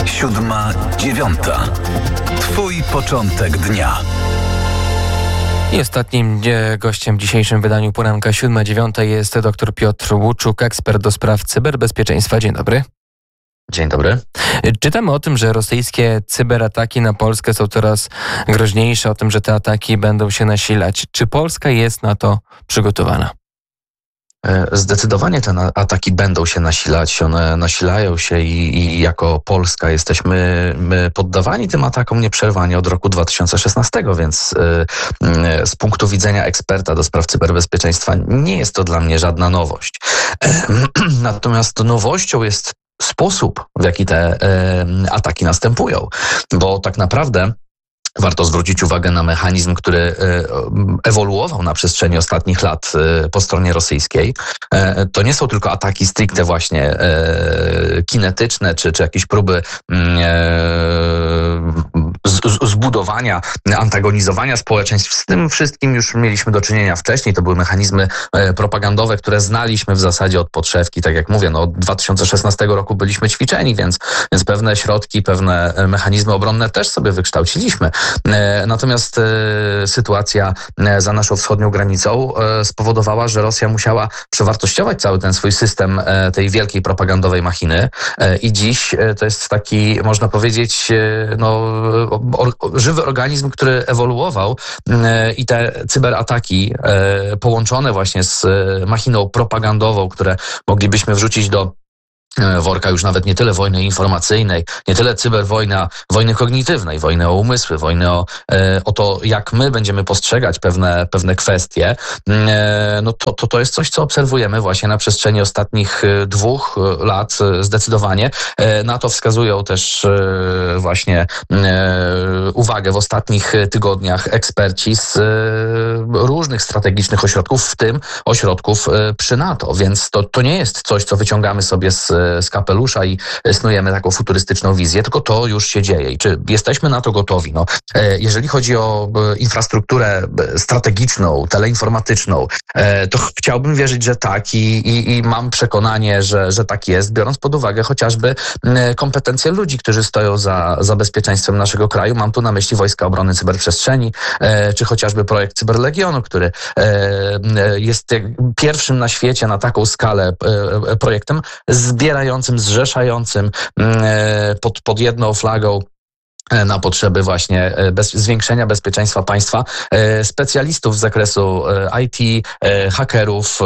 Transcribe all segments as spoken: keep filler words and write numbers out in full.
Siódma, dziewiąta. Twój początek dnia. I ostatnim gościem w dzisiejszym wydaniu poranka siódma dziewiąta jest dr Piotr Łuczuk, ekspert do spraw cyberbezpieczeństwa. Dzień dobry. Dzień dobry. Czytamy o tym, że rosyjskie cyberataki na Polskę są coraz groźniejsze, o tym, że te ataki będą się nasilać. Czy Polska jest na to przygotowana? Zdecydowanie te ataki będą się nasilać, one nasilają się i, i jako Polska jesteśmy my poddawani tym atakom nieprzerwanie od roku dwa tysiące szesnastego, więc y, z punktu widzenia eksperta do spraw cyberbezpieczeństwa nie jest to dla mnie żadna nowość. Natomiast nowością jest sposób, w jaki te y, ataki następują, bo tak naprawdę warto zwrócić uwagę na mechanizm, który ewoluował na przestrzeni ostatnich lat po stronie rosyjskiej. To nie są tylko ataki stricte właśnie kinetyczne, czy, czy jakieś próby zbudowania, antagonizowania społeczeństw. Z tym wszystkim już mieliśmy do czynienia wcześniej. To były mechanizmy propagandowe, które znaliśmy w zasadzie od podszewki. Tak jak mówię, no od dwa tysiące szesnastego roku byliśmy ćwiczeni, więc, więc pewne środki, pewne mechanizmy obronne też sobie wykształciliśmy. Natomiast e, sytuacja za naszą wschodnią granicą e, spowodowała, że Rosja musiała przewartościować cały ten swój system e, tej wielkiej propagandowej machiny e, i dziś e, to jest taki, można powiedzieć, e, no, or, żywy organizm, który ewoluował e, i te cyberataki e, połączone właśnie z e, machiną propagandową, które moglibyśmy wrzucić do worka już nawet nie tyle wojny informacyjnej, nie tyle cyberwojna, wojny kognitywnej, wojny o umysły, wojny o, o to, jak my będziemy postrzegać pewne, pewne kwestie, no to, to, to jest coś, co obserwujemy właśnie na przestrzeni ostatnich dwóch lat zdecydowanie. Na to wskazują też właśnie uwagę w ostatnich tygodniach eksperci z różnych strategicznych ośrodków, w tym ośrodków przy NATO, więc to, to nie jest coś, co wyciągamy sobie z z kapelusza i snujemy taką futurystyczną wizję, tylko to już się dzieje. I czy jesteśmy na to gotowi? No, jeżeli chodzi o infrastrukturę strategiczną, teleinformatyczną, to chciałbym wierzyć, że tak i, i, i mam przekonanie, że, że tak jest, biorąc pod uwagę chociażby kompetencje ludzi, którzy stoją za, za bezpieczeństwem naszego kraju. Mam tu na myśli Wojska Obrony Cyberprzestrzeni, czy chociażby projekt Cyberlegionu, który jest pierwszym na świecie na taką skalę projektem zbierającym, zrzeszającym pod, pod jedną flagą na potrzeby właśnie bez, zwiększenia bezpieczeństwa państwa specjalistów z zakresu I T, hakerów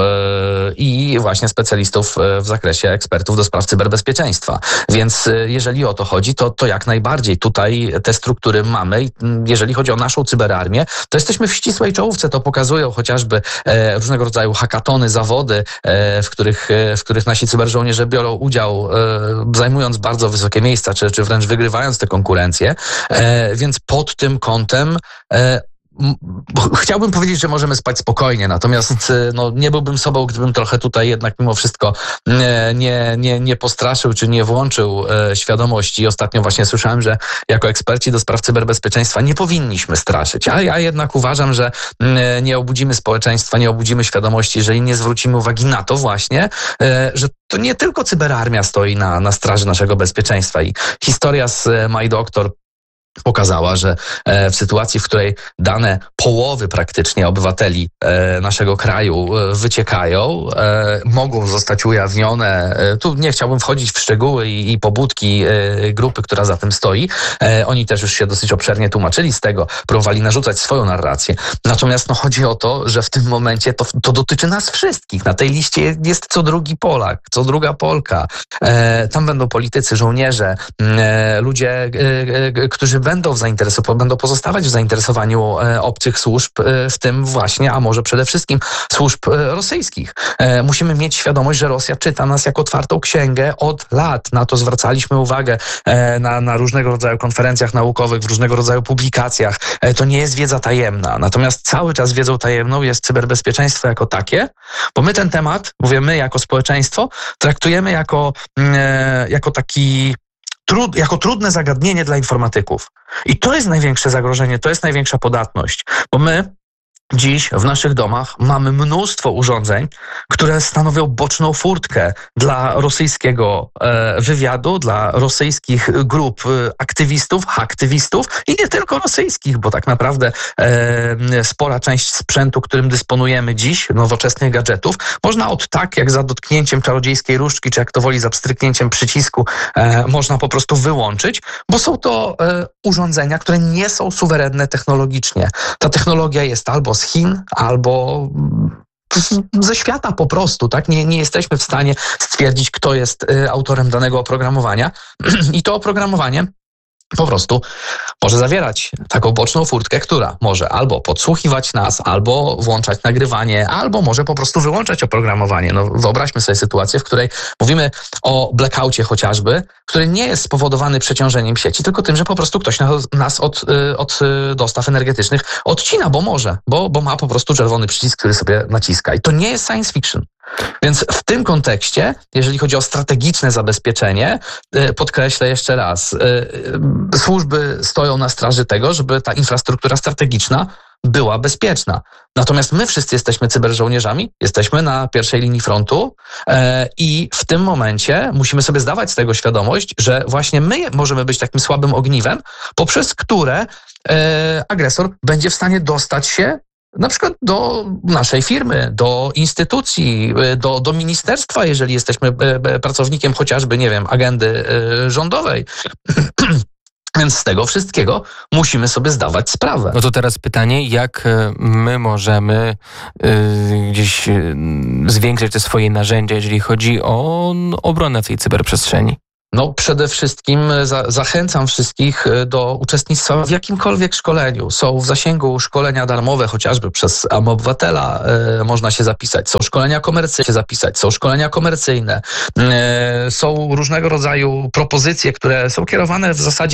i właśnie specjalistów w zakresie ekspertów do spraw cyberbezpieczeństwa. Więc jeżeli o to chodzi, to, to jak najbardziej tutaj te struktury mamy i jeżeli chodzi o naszą cyberarmię, to jesteśmy w ścisłej czołówce. To pokazują chociażby różnego rodzaju hackatony, zawody, w których, w których nasi cyberżołnierze biorą udział, zajmując bardzo wysokie miejsca, czy, czy wręcz wygrywając te konkurencje. E, więc pod tym kątem e, m, chciałbym powiedzieć, że możemy spać spokojnie, natomiast no, nie byłbym sobą, gdybym trochę tutaj jednak mimo wszystko nie, nie, nie, nie postraszył, czy nie włączył e, świadomości. Ostatnio właśnie słyszałem, że jako eksperci do spraw cyberbezpieczeństwa nie powinniśmy straszyć, a ja jednak uważam, że e, nie obudzimy społeczeństwa, nie obudzimy świadomości, jeżeli nie zwrócimy uwagi na to właśnie, e, że to nie tylko cyberarmia stoi na, na straży naszego bezpieczeństwa i historia z MyDoctor pokazała, że w sytuacji, w której dane połowy praktycznie obywateli naszego kraju wyciekają, mogą zostać ujawnione. Tu nie chciałbym wchodzić w szczegóły i, i pobudki grupy, która za tym stoi. Oni też już się dosyć obszernie tłumaczyli z tego, próbowali narzucać swoją narrację. Natomiast no, chodzi o to, że w tym momencie to, to dotyczy nas wszystkich. Na tej liście jest co drugi Polak, co druga Polka. Tam będą politycy, żołnierze, ludzie, którzy będą w zainteresowaniu, będą pozostawać w zainteresowaniu e, obcych służb, e, w tym właśnie, a może przede wszystkim służb e, rosyjskich. E, musimy mieć świadomość, że Rosja czyta nas jako otwartą księgę od lat. Na to zwracaliśmy uwagę e, na, na różnego rodzaju konferencjach naukowych, w różnego rodzaju publikacjach. E, to nie jest wiedza tajemna. Natomiast cały czas wiedzą tajemną jest cyberbezpieczeństwo jako takie, bo my ten temat, mówię my jako społeczeństwo, traktujemy jako, e, jako taki Trud, jako trudne zagadnienie dla informatyków. I to jest największe zagrożenie, to jest największa podatność, bo my Dziś w naszych domach mamy mnóstwo urządzeń, które stanowią boczną furtkę dla rosyjskiego e, wywiadu, dla rosyjskich grup e, aktywistów, haktywistów i nie tylko rosyjskich, bo tak naprawdę e, spora część sprzętu, którym dysponujemy dziś, nowoczesnych gadżetów, można od tak, jak za dotknięciem czarodziejskiej różdżki, czy jak to woli, za pstryknięciem przycisku, e, można po prostu wyłączyć, bo są to e, urządzenia, które nie są suwerenne technologicznie. Ta technologia jest albo z Chin, albo ze świata po prostu, tak? Nie, nie jesteśmy w stanie stwierdzić, kto jest y, autorem danego oprogramowania i to oprogramowanie po prostu może zawierać taką boczną furtkę, która może albo podsłuchiwać nas, albo włączać nagrywanie, albo może po prostu wyłączać oprogramowanie. No, wyobraźmy sobie sytuację, w której mówimy o blackoutie chociażby, który nie jest spowodowany przeciążeniem sieci, tylko tym, że po prostu ktoś nas, nas od, od dostaw energetycznych odcina, bo może, bo, bo ma po prostu czerwony przycisk, który sobie naciska. I to nie jest science fiction. Więc w tym kontekście, jeżeli chodzi o strategiczne zabezpieczenie, podkreślę jeszcze raz, służby stoją na straży tego, żeby ta infrastruktura strategiczna była bezpieczna. Natomiast my wszyscy jesteśmy cyberżołnierzami, jesteśmy na pierwszej linii frontu e, i w tym momencie musimy sobie zdawać z tego świadomość, że właśnie my możemy być takim słabym ogniwem, poprzez które e, agresor będzie w stanie dostać się na przykład do naszej firmy, do instytucji, do, do ministerstwa, jeżeli jesteśmy pracownikiem chociażby, nie wiem, agendy rządowej. Więc z tego wszystkiego musimy sobie zdawać sprawę. No to teraz pytanie, jak my możemy y, gdzieś y, zwiększyć te swoje narzędzia, jeżeli chodzi o obronę w tej cyberprzestrzeni? No przede wszystkim za, zachęcam wszystkich do uczestnictwa w jakimkolwiek szkoleniu. Są w zasięgu szkolenia darmowe, chociażby przez Obywatela e, można się zapisać. Są szkolenia komercyjne, się zapisać. Są szkolenia komercyjne. E, są różnego rodzaju propozycje, które są kierowane w zasadzie